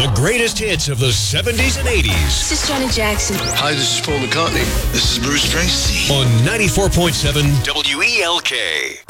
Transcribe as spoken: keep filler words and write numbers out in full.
The greatest hits of the seventies and eighties. This is Janet Jackson. Hi, this is Paul McCartney. This is Bruce Springsteen. On ninety-four point seven W E L K.